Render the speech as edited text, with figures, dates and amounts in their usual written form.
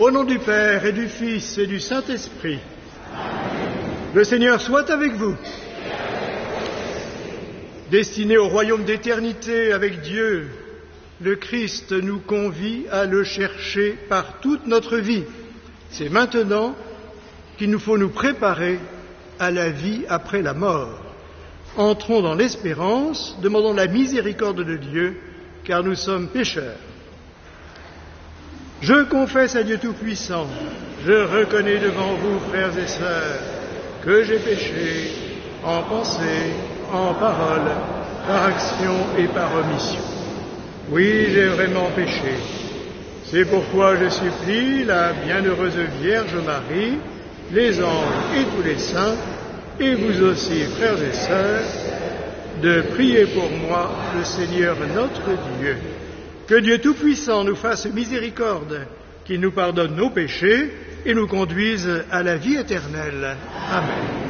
Au nom du Père et du Fils et du Saint-Esprit. Le Seigneur soit avec vous. Destiné au royaume d'éternité avec Dieu, le Christ nous convie à le chercher par toute notre vie. C'est maintenant qu'il nous faut nous préparer à la vie après la mort. Entrons dans l'espérance, demandons la miséricorde de Dieu, car nous sommes pécheurs. Je confesse à Dieu Tout-Puissant, je reconnais devant vous, frères et sœurs, que j'ai péché en pensée, en parole, par action et par omission. Oui, j'ai vraiment péché. C'est pourquoi je supplie la bienheureuse Vierge Marie, les anges et tous les saints, et vous aussi, frères et sœurs, de prier pour moi, le Seigneur notre Dieu. Que Dieu Tout-Puissant nous fasse miséricorde, qu'il nous pardonne nos péchés et nous conduise à la vie éternelle. Amen.